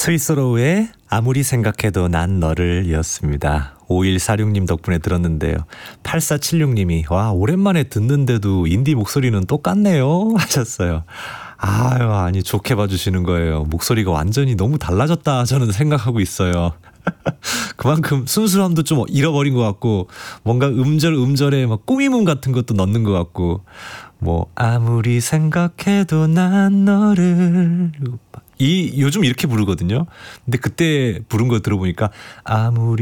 스위스로우의 아무리 생각해도 난 너를 이었습니다. 5146님 덕분에 들었는데요. 8476님이 와 오랜만에 듣는데도 인디 목소리는 똑같네요 하셨어요. 아유 아니 좋게 봐주시는 거예요. 목소리가 완전히 너무 달라졌다 저는 생각하고 있어요. 그만큼 순수함도 좀 잃어버린 것 같고 뭔가 음절에 막 꾸미문 같은 것도 넣는 것 같고 뭐 아무리 생각해도 난 너를 요즘 이렇게 부르거든요. 근데 그때 부른 거 들어보니까 아무리